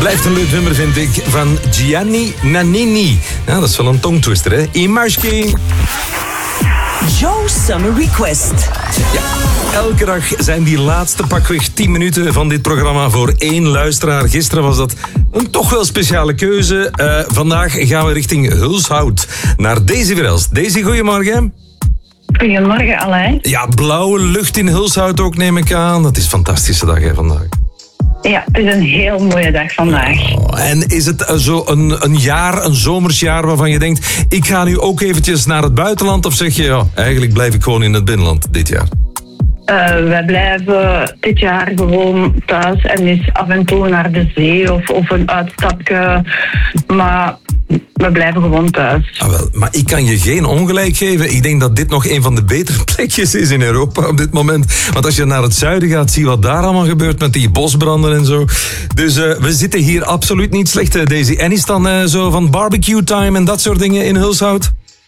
Blijft een leuk nummer, vind ik, van Gianni Nannini. Ja, dat is wel een tongtwister, hè? Imarsky. Joe Summer Request. Ja, elke dag zijn die laatste pakweg 10 minuten van dit programma voor 1 luisteraar. Gisteren was dat een toch wel speciale keuze. Vandaag gaan we richting Hulshout naar Daisy Verelst. Daisy, goedemorgen. Goedemorgen, Alain. Ja, blauwe lucht in Hulshout ook, neem ik aan. Dat is een fantastische dag, hè, vandaag. Ja, het is een heel mooie dag vandaag. En is het zo een jaar, een zomersjaar waarvan je denkt, ik ga nu ook eventjes naar het buitenland? Of zeg je, ja, eigenlijk blijf ik gewoon in het binnenland dit jaar? Wij blijven dit jaar gewoon thuis en is af en toe naar de zee of een uitstapje. Maar we blijven gewoon thuis. Ah, wel, maar ik kan je geen ongelijk geven. Ik denk dat dit nog een van de betere plekjes is in Europa op dit moment. Want als je naar het zuiden gaat, zie je wat daar allemaal gebeurt met die bosbranden en zo. Dus we zitten hier absoluut niet slecht, Daisy. En is dan zo van barbecue time en dat soort dingen in Hulshout?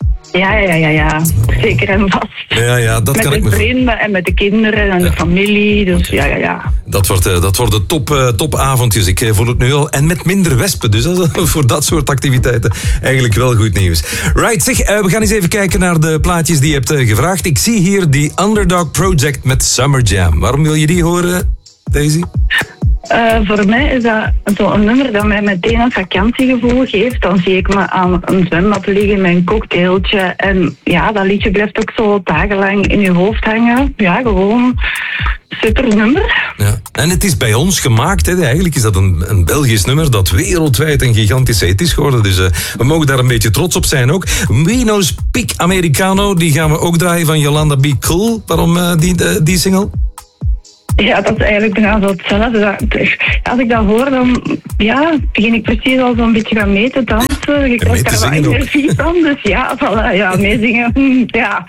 Ja. Zeker en vast. Ja, dat kan ik me... Met de vrienden en met de kinderen en de familie. Dus ja. Dat worden topavondjes. Ik voel het nu al. En met minder wespen. Dus dat is voor dat soort activiteiten eigenlijk wel goed nieuws. Right, zeg, we gaan eens even kijken naar de plaatjes die je hebt gevraagd. Ik zie hier die Underdog Project met Summer Jam. Waarom wil je die horen, Daisy? Voor mij is dat zo'n nummer dat mij meteen een vakantiegevoel geeft. Dan zie ik me aan een zwembad liggen met een cocktailtje. En ja, dat liedje blijft ook zo dagenlang in je hoofd hangen. Ja, gewoon super nummer. Ja. En het is bij ons gemaakt. Hè. Eigenlijk is dat een Belgisch nummer dat wereldwijd een gigantische hit is geworden. Dus we mogen daar een beetje trots op zijn ook. Wino's Peak Americano, die gaan we ook draaien van Yolanda Be Cool. Waarom die single? Ja, dat is eigenlijk bijna zo hetzelfde. Als ik dat hoor, dan begin ik precies al zo'n beetje gaan mee te dansen. Ik krijg daar wat energie van, dus meezingen, ja.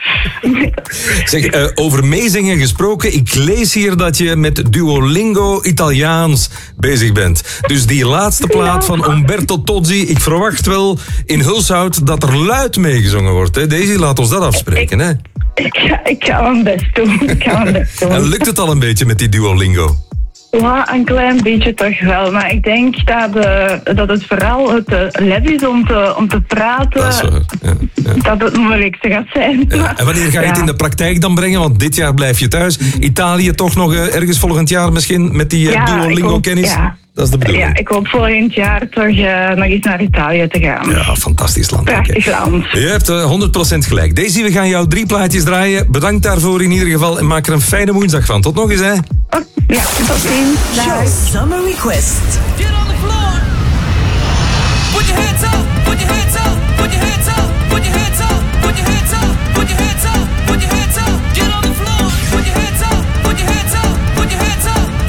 Zeg, over meezingen gesproken, ik lees hier dat je met Duolingo Italiaans bezig bent. Dus die laatste plaat van Umberto Tozzi, ik verwacht wel in Hulshout dat er luid meegezongen wordt. Hè? Daisy, laat ons dat afspreken, hè? Ik ga mijn best doen. En lukt het al een beetje met die Duolingo? Ja, een klein beetje toch wel. Maar ik denk dat het vooral het lef is om te praten. Dat is zo, dat het moeilijkste gaat zijn. Ja. En wanneer ga je het in de praktijk dan brengen? Want dit jaar blijf je thuis. Italië toch nog ergens volgend jaar misschien met die Duolingo-kennis? Ja. Dat is de bedoeling. Ja, ik hoop volgend jaar toch nog eens naar Italië te gaan. Ja, fantastisch land. Prachtig land. Je hebt 100% gelijk. Daisy, we gaan jou 3 plaatjes draaien. Bedankt daarvoor in ieder geval en maak er een fijne woensdag van. Tot nog eens, hè. Ja, tot ziens. Joe Summer Request.